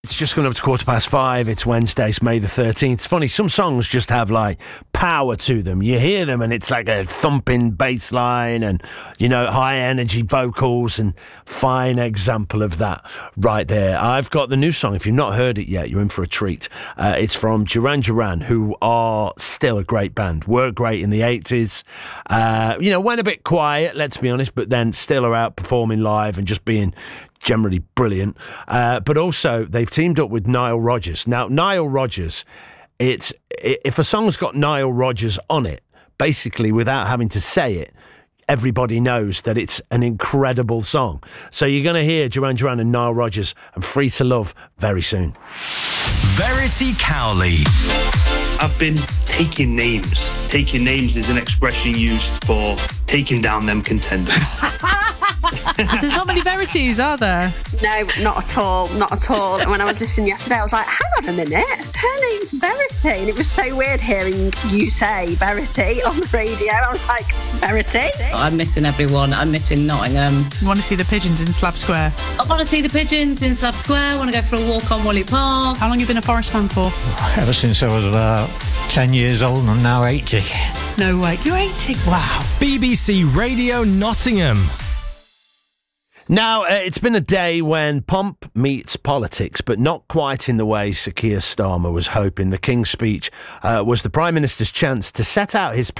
It's just gone up to 5:15. It's Wednesday, it's May the 13th. It's funny, some songs just have like power to them. You hear them and it's like a thumping bass line and, you know, high energy vocals, and fine example of that right there. I've got the new song. If you've not heard it yet, you're in for a treat. It's from Duran Duran, who are still a great band. Were great in the 80s. Went a bit quiet, let's be honest, but then still are out performing live and just being generally brilliant. But also, they've teamed up with Nile Rodgers. Now, Nile Rodgers, if a song's got Nile Rodgers on it, basically, without having to say it, everybody knows that it's an incredible song. So you're going to hear Duran Duran and Nile Rodgers and Free to Love very soon. Verity Cowley. I've been taking names. Taking names is an expression used for taking down them contenders. There's not many Verities, are there? No, not at all. Not at all. And when I was listening yesterday, I was like, hang on a minute. Her name's Verity. And it was so weird hearing you say Verity on the radio. I was like, Verity? I'm missing everyone. I'm missing Nottingham. You want to see the pigeons in Slab Square? I want to see the pigeons in Slab Square. I want to go for a walk on Wally Park. How long have you been a Forest fan for? Ever since I was about 10 years old, and I'm now 80. No way. You're 80? Wow. BBC Radio Nottingham. Now, it's been a day when pomp meets politics, but not quite in the way Sir Keir Starmer was hoping. The King's Speech was the Prime Minister's chance to set out his plan